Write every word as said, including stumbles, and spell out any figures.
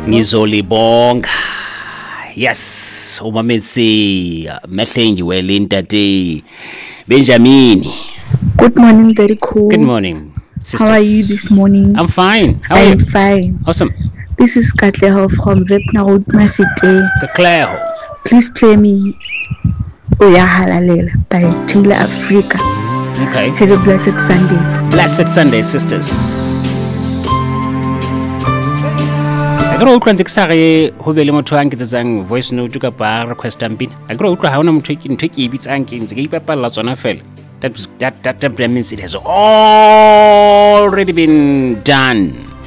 ngizolibonga. Yes, umametsi mehlengi welintate Benjamin. Good morning, very cool. Good morning, sisters. How are you this morning? I'm fine. How are I'm you? fine. Awesome. This is Katleho from Vepna Road Mafite. Kakleho. Please play me Oya Halalela by Taylor Africa. Okay. Have a blessed Sunday. Blessed Sunday, sisters. I go utlwa ntse ke sa re ho be le motho a nketsetsang voice note ka pa request ampina. I go utlwa ha ona motho ke ntho ke ibitsang ke ntse ke ipapalla tsona fela. That that that that means it has already been done.